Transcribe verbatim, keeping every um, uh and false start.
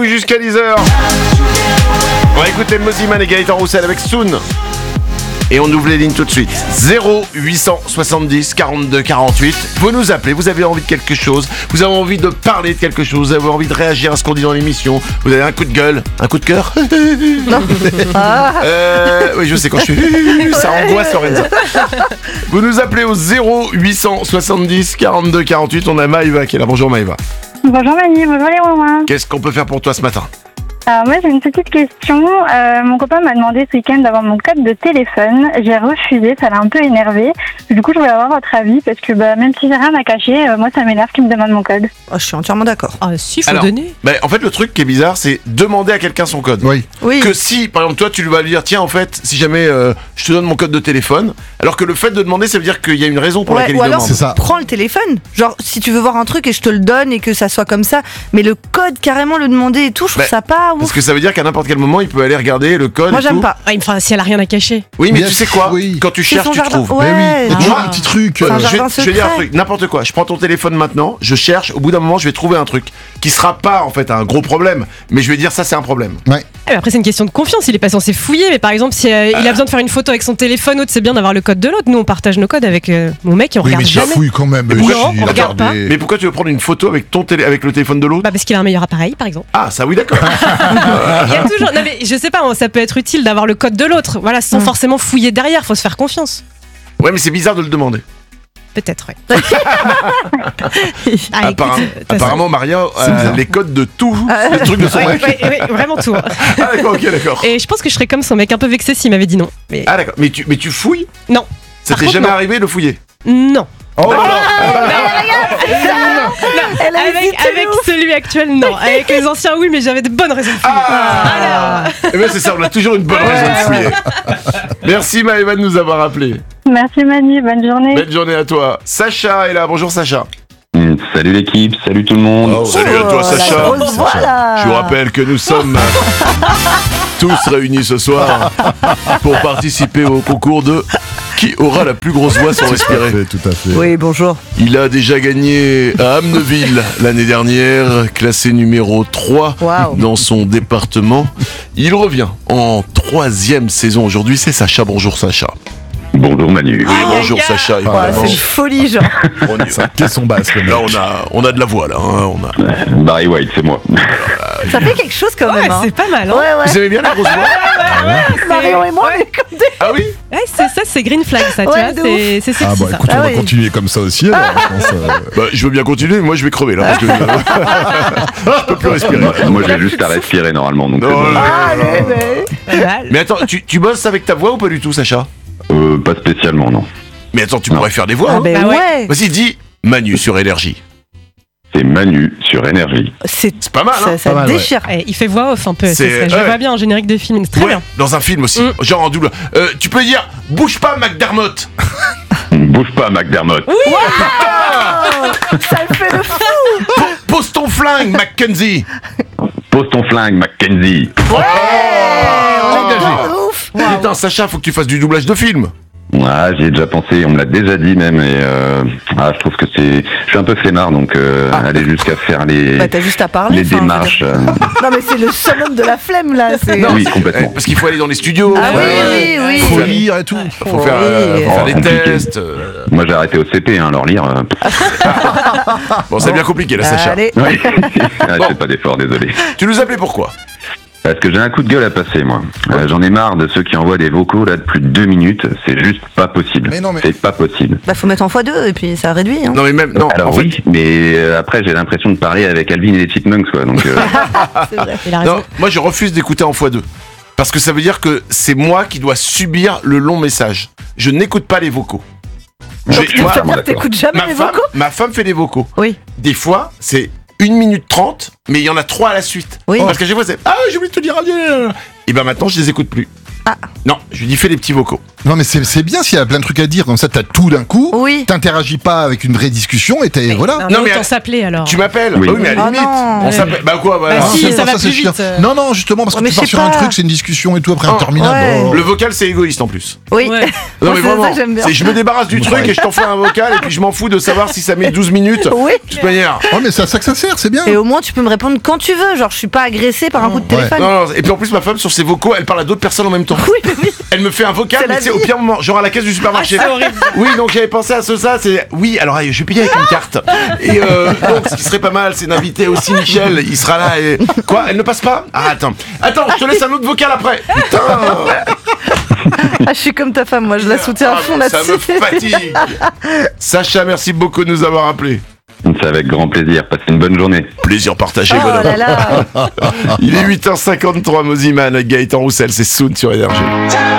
Jusqu'à dix heures. On va écouter Moziman et Gaëtan Roussel avec Soon. Et on ouvre les lignes tout de suite. zéro huit cent soixante-dix quarante-deux quarante-huit. Vous nous appelez, vous avez envie de quelque chose, vous avez envie de parler de quelque chose, vous avez envie de réagir à ce qu'on dit dans l'émission, vous avez un coup de gueule, un coup de cœur. Non. euh, oui, je sais, quand je suis... Ça angoisse Lorenza. Vous nous appelez au zéro huit cent soixante-dix quarante-deux quarante-huit. On a Maïva qui est là. Bonjour Maïva. Bonjour Manu, bonjour les Romains. Qu'est-ce qu'on peut faire pour toi ce matin ? Alors moi j'ai une petite question. Euh, mon copain m'a demandé ce week-end d'avoir mon code de téléphone. J'ai refusé, ça l'a un peu énervé. Du coup je voulais avoir votre avis parce que bah, même si j'ai rien à cacher, euh, moi ça m'énerve qu'il me demande mon code. Oh, je suis entièrement d'accord. Ah si, faut Alors, donner. bah, en fait, le truc qui est bizarre, c'est demander à quelqu'un son code. Oui. Oui. Que si, par exemple, toi, tu lui vas lui dire, tiens, en fait, si jamais euh, je te donne mon code de téléphone, alors que le fait de demander, ça veut dire qu'il y a une raison pour Ouais, laquelle ou il alors demande. C'est ça. prends le téléphone. Genre si tu veux voir un truc et je te le donne et que ça soit comme ça, mais le code carrément le demander et tout, je trouve Bah, ça pas ouf. Parce que ça veut dire qu'à n'importe quel moment, il peut aller regarder le code. Moi et j'aime tout. pas. Ah, enfin, si elle a rien à cacher. Oui, mais Yes, tu sais quoi oui. Quand tu C'est cherches, son tu jardin. trouves. Ouais. Mais oui, il y a Ah. toujours un petit truc. C'est un euh, Je vais, jardin je vais dire un secret. truc, n'importe quoi. Je prends ton téléphone maintenant, je cherche. Au bout d'un moment, je vais trouver un truc qui sera pas en fait un gros problème, mais je vais dire ça, c'est un problème. Ouais. Ah, mais après, c'est une question de confiance. Il est pas censé fouiller, mais par exemple, si euh, il a besoin de faire une photo avec son téléphone, autre, c'est bien d'avoir le code de l'autre. Nous, on partage nos codes avec euh, mon mec et on Oui, regarde mais tu jamais. fouilles quand même. Mais pourquoi si, tu- il on a regarde pas regardé. Mais pourquoi tu veux prendre une photo avec ton télé, avec le téléphone de l'autre? Bah parce qu'il a un meilleur appareil, par exemple. Ah, ça oui, d'accord. Il y a toujours. Non mais je sais pas, ça peut être utile d'avoir le code de l'autre. Voilà, sans Mm. forcément fouiller derrière. Faut se faire confiance. Ouais, mais c'est bizarre de le demander. Peut-être, ouais. Ah, écoute, Apparem- euh, de toute façon- apparemment, Maria a les codes de tout, les trucs de son Ouais, mec. ouais, ouais, vraiment tout. hein. Ah, d'accord, ok, d'accord. Et je pense que je serais comme son mec, un peu vexé s'il m'avait dit non. Mais Ah, d'accord. Mais tu, mais tu fouilles? non, Ça Par t'est contre, jamais non. arrivé de fouiller? non. Oh là là. Elle a Avec, hésité, avec ouf. celui actuel, non. Avec les anciens, oui, mais j'avais de bonnes raisons de fouiller. Ah Eh bien, c'est ça, on a toujours une bonne raison de fouiller. Merci Maëva de nous avoir appelé. Merci Manu, bonne journée. Belle journée à toi. Sacha est là. Bonjour Sacha. Mm, Salut l'équipe, salut tout le monde. Oh, salut à toi Oh, la Sacha. grosse voix, là. Je vous rappelle que nous sommes tous réunis ce soir pour participer au concours de qui aura la plus grosse voix sans Tout à respirer. fait, tout à fait. Oui, bonjour. Il a déjà gagné à Amneville l'année dernière, classé numéro trois Waouh. dans son département. Il revient en troisième saison aujourd'hui, c'est Sacha. Bonjour Sacha. Bonjour Manu. Oui, bonjour Sacha, Ouais, évidemment. c'est une folie, genre. On y va. Ça caisson basse, le mec. Là, on a, on a de la voix, là. hein, on a... Barry White, c'est moi. Ça fait quelque chose quand Ouais, même. hein. c'est pas mal, hein. Ouais, ouais. Vous aimez bien la grosse voix? Marion et moi, on est comme des. Ah oui? Ouais, c'est ça, c'est green flag, ça, tu Ouais, vois. de C'est c'est sexy, Ah bah ça. écoute, Ah on va oui. continuer comme ça aussi alors. Je pense, euh, Bah, je veux bien continuer, mais moi je vais crever là. Parce que je peux plus respirer. Moi j'ai juste à respirer normalement. Donc Non, c'est bon. non, Ah, non, non. allez, mais. Pas mal. Mais attends, tu, tu bosses avec ta voix ou pas du tout, Sacha? Euh, pas spécialement, non. Mais attends, tu Non. pourrais faire des voix. Ah, hein. ben Bah ouais. ouais. Vas-y, dis Manu sur Énergie. C'est Manu sur Énergie. C'est. C'est pas mal, hein? Ça, ça Pas mal, ouais. déchire. Eh, il fait voix off un peu. C'est- c'est ça. Je ouais. le vois bien en générique de film, c'est très Ouais, bien. dans un film aussi, Mm. genre en double. Euh, tu peux dire bouge pas, McDermott. Bouge pas, McDermott. Ça le fait de fou. Po- Pose ton flingue, Mackenzie. Pose ton flingue, Mackenzie. Engagé. Oh, ouf. Putain, Sacha, faut que tu fasses du doublage de film. Ah, j'y ai déjà pensé, on me l'a déjà dit même. Et euh, ah, je trouve que c'est. Je suis un peu flemmard donc euh, aller jusqu'à faire les, Bah, t'as juste à parler. les enfin, je veux démarches. dire. euh, Non, mais c'est le summum de la flemme, là. C'est. Oui, Euh, complètement. Parce qu'il faut aller dans les studios. Ah faut, oui, euh, oui, oui. faut faut faire- lire et tout. Faut faire, euh, Oui. faut faire des Compliqué. tests. euh. Moi j'ai arrêté au C P, hein, alors lire. euh, Bon, c'est bien compliqué là, Sacha. Allez. Ouais. Ah, Bon. c'est pas d'effort, désolé. Tu nous appelais pourquoi? Parce que j'ai un coup de gueule à passer, moi. Euh, J'en ai marre de ceux qui envoient des vocaux là de plus de deux minutes. C'est juste pas possible. Mais non, mais- C'est pas possible. Bah, faut mettre en fois deux et puis ça réduit. Hein. Non, mais même. Non, Alors en fait. oui, mais euh, après j'ai l'impression de parler avec Alvin et les Chipmunks, quoi. Donc euh, C'est vrai. Il a raison. Non, moi je refuse d'écouter en fois deux. Parce que ça veut dire que c'est moi qui dois subir le long message. Je n'écoute pas les vocaux. Je- Donc, tu moi, veux dire, t'écoutes jamais ma, les femme, vocaux? ma femme fait des vocaux. Oui. Des fois, c'est une minute trente, mais il y en a trois à la suite. Oui. Parce qu'à chaque fois, c'est ah, j'ai oublié de te dire. Et ben maintenant, je les écoute plus. Non, je lui dis fais les petits vocaux. Non, mais c'est c'est bien s'il y a plein de trucs à dire, comme ça t'as tout d'un coup. Oui. T'interagis pas avec une vraie discussion et t'es. Voilà. Non, Non, mais mais autant elle- s'appeler alors. Tu m'appelles Oui. Bah oui, mais à la Oh limite. non. On s'appelle. Bah quoi, voilà. Bah si, c'est ça pas va c'est plus chiant. vite, euh. Non, non, justement, parce que Ouais, tu mais pars je sur sais un pas. truc, c'est une discussion et tout, après Oh, interminable. ouais. Oh. Le vocal, c'est égoïste en plus. Oui. Ouais. Non, mais C'est vraiment. ça que j'aime bien. C'est je me débarrasse du truc et je t'en fais un vocal et puis je m'en fous de savoir si ça met douze minutes. Oui. De toute manière. Ouais, mais c'est à ça que ça sert, c'est bien. Et au moins, tu peux me répondre quand tu veux. Genre, je suis pas agressée par un coup de Ouais. téléphone. Non, non, et puis en plus, ma femme, sur ses vocaux, elle parle à d'autres personnes en même temps. Oui, mais oui. Elle me fait un vocal, C'est mais la c'est au vie. pire moment, genre à la caisse du supermarché. Ah, c'est horrible. Oui, donc j'avais pensé à ce ça, c'est oui, alors allez, je vais payer avec une carte. Et euh, donc ce qui serait pas mal, c'est d'inviter aussi Michel, il sera là et quoi, elle ne passe pas. Ah attends. Attends, je te laisse un autre vocal après. Putain. Ah, je suis comme ta femme, moi, je la soutiens à fond Ah, ça là-dessus. me fatigue. Sacha, merci beaucoup de nous avoir appelés. C'est avec grand plaisir. Passez une bonne journée. Plaisir partagé, Oh bonhomme. là là. Il est huit heures cinquante-trois, Moziman, Gaëtan Roussel, c'est Soon sur Énergie.